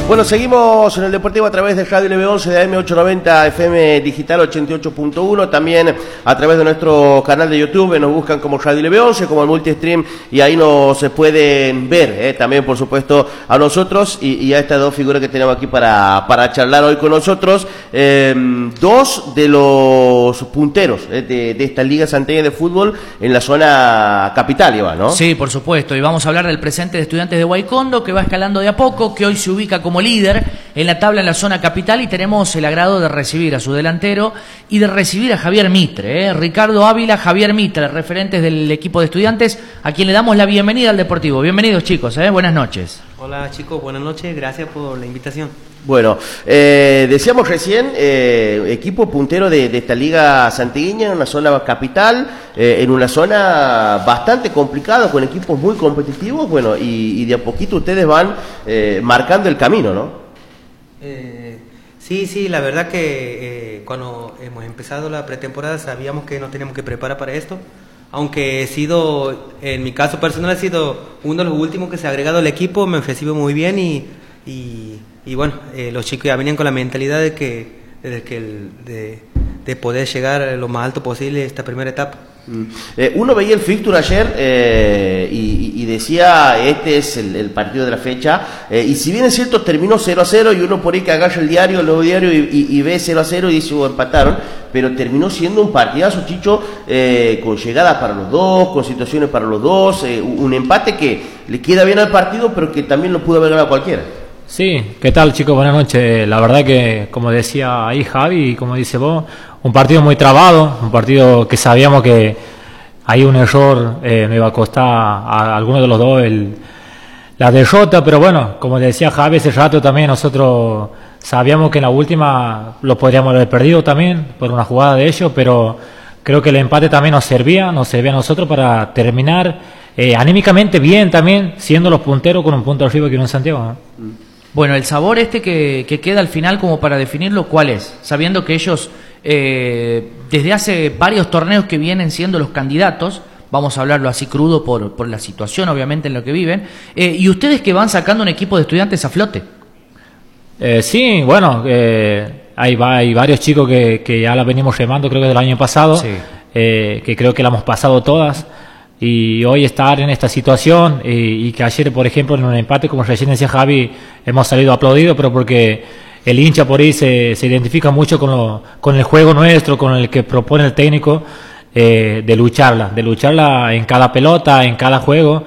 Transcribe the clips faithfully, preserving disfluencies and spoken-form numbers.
Bueno, seguimos en el Deportivo a través de Radio L B once de A M ochocientos noventa, F M Digital ochenta y ocho punto uno, también a través de nuestro canal de YouTube, nos buscan como Radio L B once, como el multistream, y ahí nos pueden ver, eh, también por supuesto a nosotros y, y a estas dos figuras que tenemos aquí para, para charlar hoy con nosotros, eh, dos de los punteros eh, de, de esta Liga Santeña de Fútbol en la zona capital, Iván, ¿no? Sí, por supuesto, y vamos a hablar del presente de Estudiantes de Guaycondo, que va escalando de a poco, que hoy se ubica como líder en la tabla en la zona capital, y tenemos el agrado de recibir a su delantero y de recibir a Javier Mitre, ¿eh? Ricardo Ávila, Javier Mitre, referentes del equipo de Estudiantes, a quien le damos la bienvenida al Deportivo. Bienvenidos, chicos, ¿eh? Buenas noches. Hola, chicos, buenas noches, gracias por la invitación. Bueno, eh, decíamos recién, eh, equipo puntero de, de esta Liga Santiagueña, en una zona capital, eh, en una zona bastante complicada, con equipos muy competitivos, bueno, y, y de a poquito ustedes van eh, marcando el camino, ¿no? Eh, sí, sí, la verdad que eh, cuando hemos empezado la pretemporada sabíamos que nos teníamos que preparar para esto, aunque he sido, en mi caso personal, he sido uno de los últimos que se ha agregado al equipo, me recibió muy bien y... y Y bueno, eh, los chicos ya venían con la mentalidad de que, de, que el, de, de poder llegar lo más alto posible esta primera etapa. Mm. Eh, uno veía el fixture ayer eh, y, y decía, este es el, el partido de la fecha, eh, y si bien es cierto terminó cero a cero y uno por ahí que agarra el diario, el nuevo diario y, y, y ve cero a cero y dice, oh, empataron, pero terminó siendo un partidazo, Chicho, eh, con llegadas para los dos, con situaciones para los dos, eh, un empate que le queda bien al partido, pero que también lo pudo haber ganado cualquiera. Sí, ¿qué tal, chicos? Buenas noches. La verdad que, como decía ahí Javi, y como dice vos, un partido muy trabado, un partido que sabíamos que hay un error, eh, me iba a costar a alguno de los dos el, la derrota, pero bueno, como decía Javi ese rato también, nosotros sabíamos que en la última lo podríamos haber perdido también por una jugada de ellos, pero creo que el empate también nos servía, nos servía a nosotros para terminar eh, anímicamente bien también, siendo los punteros con un punto arriba que uno en Santiago, ¿no? Mm. Bueno, el sabor este que, que queda al final, como para definirlo, ¿cuál es? Sabiendo que ellos, eh, desde hace varios torneos que vienen siendo los candidatos, vamos a hablarlo así crudo por, por la situación, obviamente, en lo que viven, eh, y ustedes que van sacando un equipo de Estudiantes a flote. Eh, sí, bueno, eh, hay, hay varios chicos que, que ya la venimos remando, creo que del año pasado, sí. eh, que creo que la hemos pasado todas. Y hoy estar en esta situación y, y que ayer, por ejemplo, en un empate, como recién decía Javi, hemos salido aplaudidos, pero porque el hincha por ahí se, se identifica mucho con, lo, con el juego nuestro, con el que propone el técnico, eh, de lucharla, de lucharla en cada pelota, en cada juego.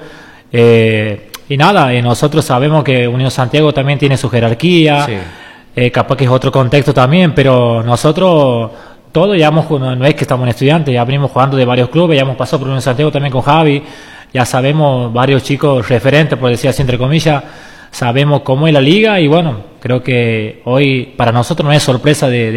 Eh, y nada, eh, nosotros sabemos que Unión Santiago también tiene su jerarquía, sí. eh, capaz que es otro contexto también, pero nosotros... Todo, ya hemos, no es que estamos en Estudiantes, ya venimos jugando de varios clubes, ya hemos pasado por Unión Santiago también con Javi, ya sabemos varios chicos referentes, por decir así entre comillas, sabemos cómo es la liga y bueno, creo que hoy para nosotros no es sorpresa de, de